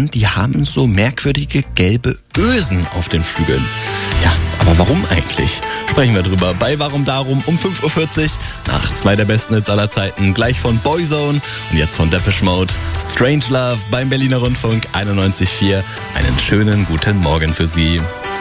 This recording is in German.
und die haben so merkwürdige gelbe Ösen auf den Flügeln. Ja, aber warum eigentlich? Sprechen wir drüber bei Warum Darum um 5.40 Uhr nach 2 der besten Hits aller Zeiten, gleich von Boyzone und jetzt von Depeche Mode. Strange Love beim Berliner Rundfunk 91.4. Einen schönen guten Morgen für Sie.